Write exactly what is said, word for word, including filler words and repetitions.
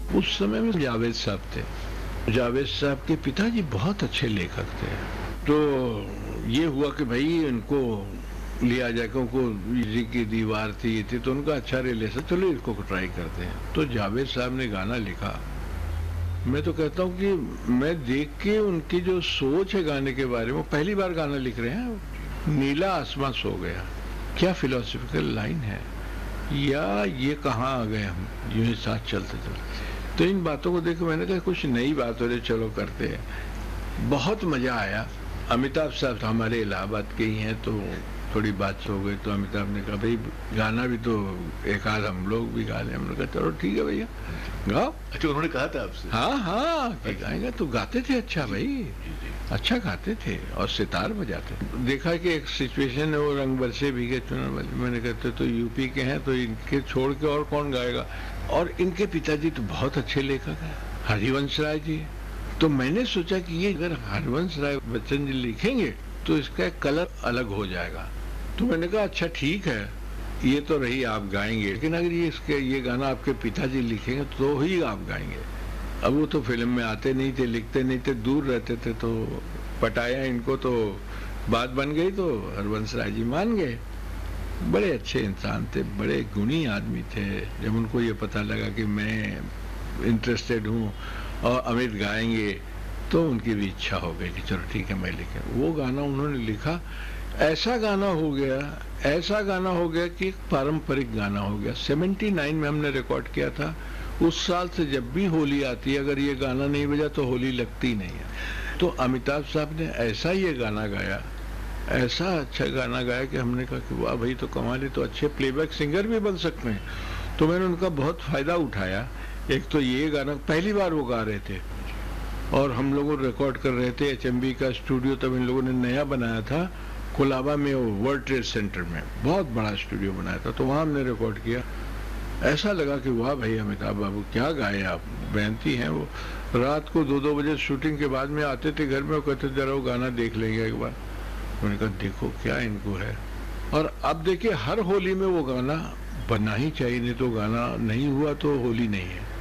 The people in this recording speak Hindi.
उस समय में जावेद साहब थे। जावेद साहब के पिताजी बहुत अच्छे लेखक थे। तो ये हुआ कि भाई इनको लिया जाए, उनको जी की दीवार थी ये थी, तो उनका अच्छा रिलेशन, चलो इसको ट्राई करते हैं। तो जावेद साहब ने गाना लिखा। मैं तो कहता हूँ कि मैं देख के उनकी जो सोच है गाने के बारे में, पहली बार गाना लिख रहे हैं, नीला आसमां सो गया, क्या फिलोसफिकल लाइन है, या ये कहाँ आ गए हम यूं साथ चलते चलते। तो इन बातों को देख मैंने कहा कुछ नई बात हो रही, चलो करते हैं। बहुत मजा आया। अमिताभ साहब हमारे इलाहाबाद के ही हैं, तो थोड़ी बात हो गई। तो अमिताभ ने कहा भाई गाना भी तो एक आध हम लोग भी गा लें। हमने कहा चलो ठीक है भैया गाओ। अच्छा, उन्होंने कहा था आपसे? हाँ हाँ कि गाएंगे। तो गाते थे अच्छा भाई, अच्छा गाते थे और सितार बजाते। देखा कि एक सिचुएशन है वो रंग बरसे भीगे चुनर वाली, मैंने कहते तो यूपी के हैं तो इनके छोड़ के और कौन गाएगा। और इनके पिताजी तो बहुत अच्छे लेखक हैं, हरिवंश राय जी। तो मैंने सोचा कि ये अगर हरिवंश राय बच्चन जी लिखेंगे तो इसका एक कलर अलग हो जाएगा। तो मैंने कहा अच्छा ठीक है, ये तो रही आप गाएंगे, लेकिन अगर ये इसके ये गाना आपके पिताजी लिखेंगे तो ही आप गाएंगे। अब वो तो फिल्म में आते नहीं थे, लिखते नहीं थे, दूर रहते थे, तो पटाया इनको, तो बात बन गई। तो हरवंश राय जी मान गए। बड़े अच्छे इंसान थे, बड़े गुणी आदमी थे। जब उनको ये पता लगा कि मैं इंटरेस्टेड हूँ और अमित गाएंगे, तो उनकी भी इच्छा हो गई कि चलो ठीक है मैं लिखे। वो गाना उन्होंने लिखा, ऐसा गाना हो गया, ऐसा गाना हो गया कि पारंपरिक गाना हो गया। सेवेंटी नाइन में हमने रिकॉर्ड किया था। उस साल से जब भी होली आती है, अगर ये गाना नहीं बजा तो होली लगती नहीं है। तो अमिताभ साहब ने ऐसा ये गाना गाया, ऐसा अच्छा गाना गाया कि हमने कहा कि वाह भाई तो कमाल है, तो अच्छे प्लेबैक सिंगर भी बन सकते हैं। तो मैंने उनका बहुत फ़ायदा उठाया। एक तो ये गाना पहली बार वो गा रहे थे और हम लोग रिकॉर्ड कर रहे थे। एच एम बी का स्टूडियो तब इन लोगों ने नया बनाया था कोलाबा में, वर्ल्ड ट्रेड सेंटर में बहुत बड़ा स्टूडियो बनाया था। तो वहाँ हमने रिकॉर्ड किया। ऐसा लगा कि वाह भाई अमिताभ बाबू क्या गाए आप, बेहती हैं वो। रात को दो दो बजे शूटिंग के बाद में आते थे घर में और कहते जरा वो गाना देख लेंगे एक बार। मैंने कहा देखो क्या इनको है। और अब देखिए हर होली में वो गाना बनना ही चाहिए, नहीं तो गाना नहीं हुआ तो होली नहीं है।